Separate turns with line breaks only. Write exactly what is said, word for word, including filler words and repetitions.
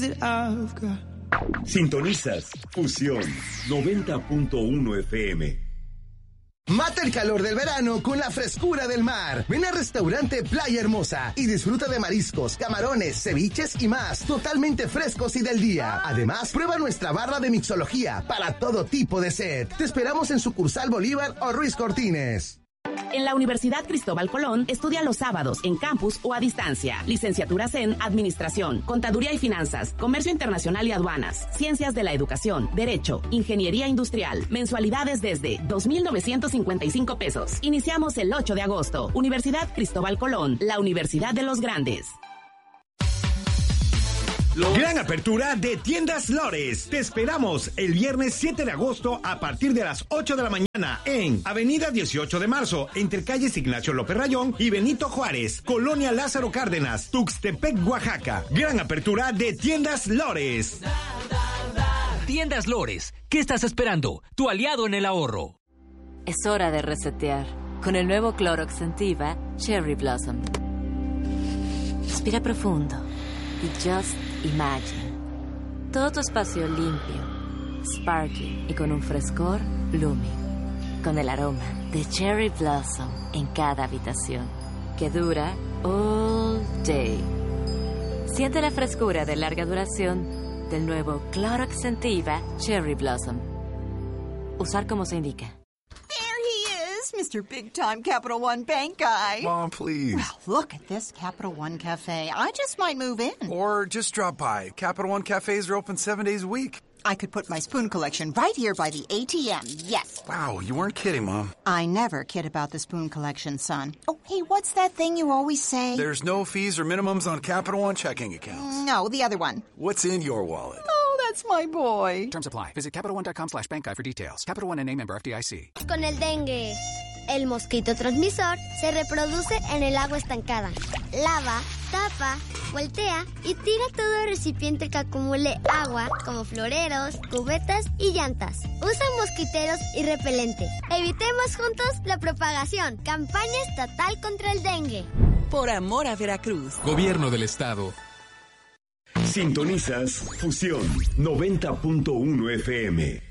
that I've got.
Sintonizas Fusión noventa punto uno F M.
Mata el calor del verano con la frescura del mar. Ven al restaurante Playa Hermosa y disfruta de mariscos, camarones, ceviches y más, totalmente frescos y del día. Además, prueba nuestra barra de mixología para todo tipo de sed. Te esperamos en Sucursal Bolívar o Ruiz Cortines.
En la Universidad Cristóbal Colón, estudia los sábados en campus o a distancia. Licenciaturas en Administración, Contaduría y Finanzas, Comercio Internacional y Aduanas, Ciencias de la Educación, Derecho, Ingeniería Industrial. Mensualidades desde dos mil novecientos cincuenta y cinco pesos. Iniciamos el ocho de agosto. Universidad Cristóbal Colón, la Universidad de los Grandes.
Gran apertura de Tiendas Lores. Te esperamos el viernes siete de agosto a partir de las ocho de la mañana en Avenida dieciocho de marzo, entre calles Ignacio López Rayón y Benito Juárez, Colonia Lázaro Cárdenas, Tuxtepec, Oaxaca. Gran apertura de Tiendas Lores.
Tiendas Lores, ¿qué estás esperando? Tu aliado en el ahorro.
Es hora de resetear con el nuevo Clorox Scentiva Cherry Blossom. Respira profundo y just imagine todo tu espacio limpio, sparkly y con un frescor blooming, con el aroma de Cherry Blossom en cada habitación, que dura all day. Siente la frescura de larga duración del nuevo Clorox Scentiva Cherry Blossom. Usar como se indica.
Mister Big Time Capital One Bank guy.
Mom, please.
Well, look at this Capital One Cafe. I just might move in.
Or just drop by. Capital One cafes are open seven days a week.
I could put my spoon collection right here by the A T M, yes.
Wow, you weren't kidding, Mom.
I never kid about the spoon collection, son. Oh, hey, what's that thing you always say?
There's no fees or minimums on Capital One checking accounts.
No, the other one.
What's in your wallet?
Oh, that's my boy.
Terms apply. Visit CapitalOne.com slash bank guide for details. Capital One N A member F D I C.
Con el dengue. El mosquito transmisor se reproduce en el agua estancada. Lava, tapa, voltea y tira todo recipiente que acumule agua, como floreros, cubetas y llantas. Usa mosquiteros y repelente. Evitemos juntos la propagación. Campaña estatal contra el dengue.
Por amor a Veracruz.
Gobierno del Estado.
Sintonizas Fusión noventa punto uno F M.